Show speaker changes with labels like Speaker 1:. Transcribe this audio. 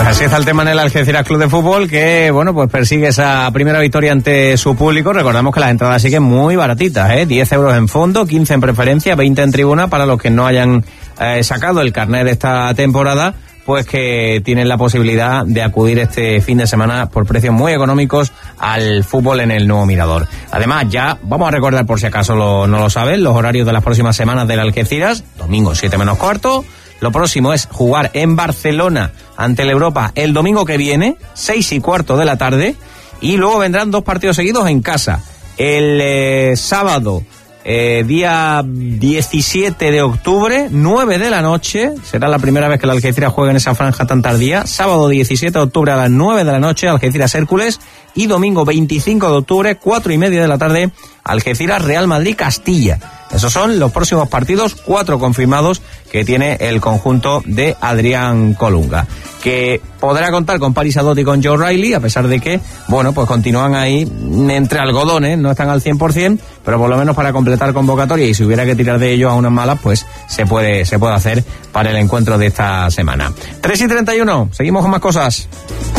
Speaker 1: Pues así está el tema en el Algeciras Club de Fútbol, que bueno, pues persigue esa primera victoria ante su público. Recordamos que las entradas siguen muy baratitas, 10 euros en fondo, 15 en preferencia, 20 en tribuna para los que no hayan sacado el carnet de esta temporada, pues que tienen la posibilidad de acudir este fin de semana por precios muy económicos al fútbol en el nuevo Mirador. Además, ya vamos a recordar, por si acaso no lo saben, los horarios de las próximas semanas del Algeciras. Domingo 7 menos cuarto. Lo próximo es jugar en Barcelona ante el Europa el domingo que viene, 6:15 de la tarde, y luego vendrán 2 partidos seguidos en casa. El sábado, día 17 de octubre, 9 de la noche, será la primera vez que el Algeciras juegue en esa franja tan tardía. Sábado 17 de octubre a las 9 de la noche, Algeciras Hércules, y domingo 25 de octubre, 4:30 de la tarde, Algeciras Real Madrid Castilla. Esos son los próximos partidos, 4 confirmados que tiene el conjunto de Adrián Colunga, que podrá contar con Paris Adot y con Joe Riley, a pesar de que, bueno, pues continúan ahí entre algodones, no están al 100%, pero por lo menos para completar convocatoria, y si hubiera que tirar de ellos a unas malas, pues se puede hacer para el encuentro de esta semana. 3:31, seguimos con más cosas.